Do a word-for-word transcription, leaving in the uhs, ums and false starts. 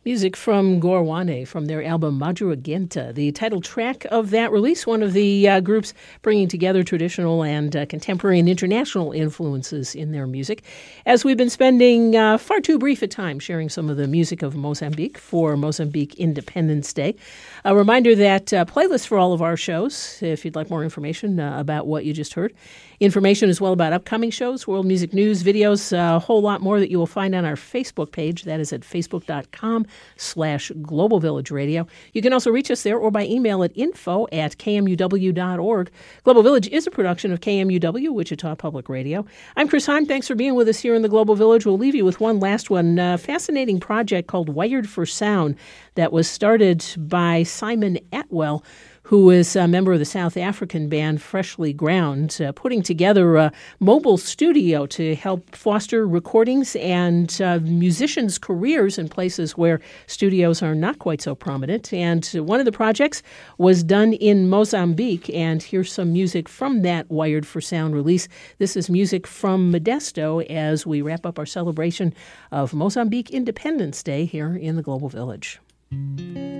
Music from Gorwane from their album Madrugenta, the title track of that release, one of the uh, groups bringing together traditional and uh, contemporary and international influences in their music. As we've been spending uh, far too brief a time sharing some of the music of Mozambique for Mozambique Independence Day, a reminder that uh, playlists for all of our shows, if you'd like more information uh, about what you just heard, information as well about upcoming shows, world music news, videos, a whole lot more that you will find on our Facebook page. That is at facebook.com slash Global Village Radio. You can also reach us there or by email at info at kmuw.org. Global Village is a production of K M U W, Wichita Public Radio. I'm Chris Heim. Thanks for being with us here in the Global Village. We'll leave you with one last one, a fascinating project called Wired for Sound that was started by Simon Atwell, who is a member of the South African band Freshly Ground, uh, putting together a mobile studio to help foster recordings and uh, musicians' careers in places where studios are not quite so prominent. And one of the projects was done in Mozambique, and here's some music from that Wired for Sound release. This is music from Modesto as we wrap up our celebration of Mozambique Independence Day here in the Global Village.